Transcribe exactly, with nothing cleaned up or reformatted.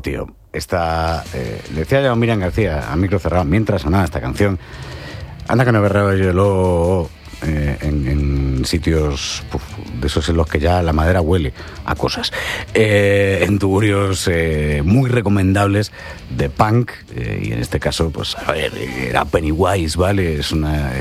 tío, esta, eh, le decía yo a Miriam García, a micro cerrado, mientras sonaba esta canción, anda que no he berrado yo lo, eh, en, en sitios puf, de esos en los que ya la madera huele a cosas, eh, en tugurios eh, muy recomendables de punk, eh, y en este caso, pues, a ver, era Pennywise, ¿vale? Es una...